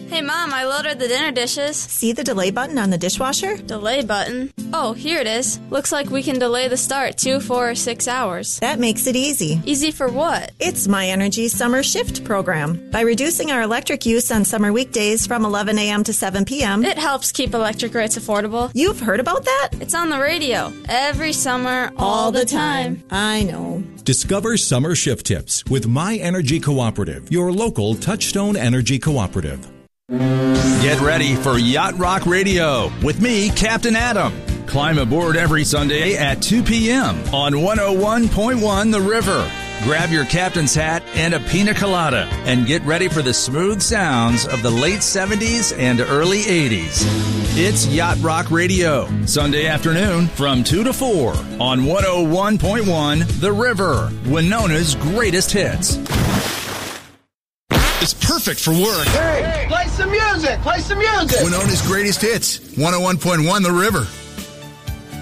Hey, Mom, I loaded the dinner dishes. See the delay button on the dishwasher? Delay button? Oh, here it is. Looks like we can delay the start 2, 4, or 6 hours. That makes it easy. Easy for what? It's My Energy Summer Shift program. By reducing our electric use on summer weekdays from 11 a.m. to 7 p.m., It helps keep electric rates affordable. You've heard about that? It's on the radio. Every summer, all the time. I know. Discover summer shift tips with My Energy Cooperative, your local Touchstone Energy Cooperative. Get ready for Yacht Rock Radio with me, Captain Adam. Climb aboard every Sunday at 2 p.m. on 101.1 The River. Grab your captain's hat and a pina colada and get ready for the smooth sounds of the late 70s and early 80s. It's Yacht Rock Radio, Sunday afternoon from 2 to 4 on 101.1 The River, Winona's greatest hits. It's perfect for work. Hey, play some music. Play some music. Winona's greatest hits. 101.1 The River.